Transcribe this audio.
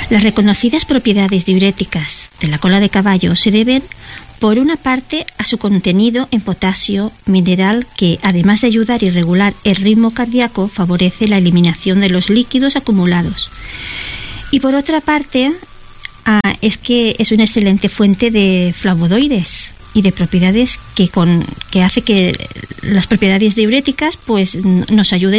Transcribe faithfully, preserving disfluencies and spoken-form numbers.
Las reconocidas propiedades diuréticas de la cola de caballo se deben, por una parte, a su contenido en potasio, mineral que, además de ayudar y regular el ritmo cardíaco, favorece la eliminación de los líquidos acumulados. Y por otra parte, ah, es que es una excelente fuente de flavonoides y de propiedades que, con, que hace que las propiedades diuréticas pues, nos ayuden